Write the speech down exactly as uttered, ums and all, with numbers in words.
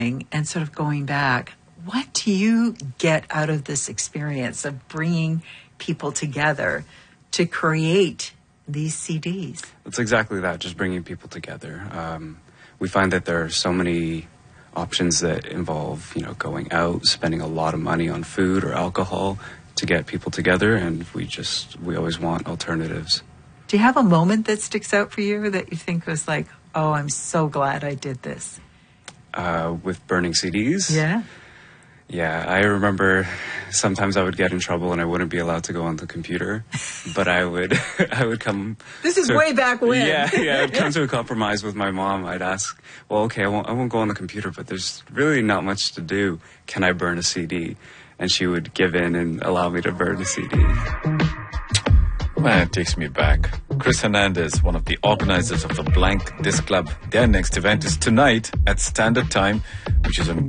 and sort of going back, what do you get out of this experience of bringing people together to create these C Ds? It's exactly that, just bringing people together. Um, we find that there are so many options that involve, you know, going out, spending a lot of money on food or alcohol to get people together, and we just, we always want alternatives. Do you have a moment that sticks out for you that you think was like, oh, I'm so glad I did this? Uh, with burning C Ds? Yeah. Yeah, I remember sometimes I would get in trouble and I wouldn't be allowed to go on the computer, but I would I would come... This is to, way back when. Yeah, yeah, I'd come to a compromise with my mom. I'd ask, well, okay, I won't, I won't go on the computer, but there's really not much to do. Can I burn a C D? And she would give in and allow me to burn a C D. Man, it takes me back. Chris Hernandez, one of the organizers of the Blank Disc Club. Their next event is tonight at Standard Time, which is a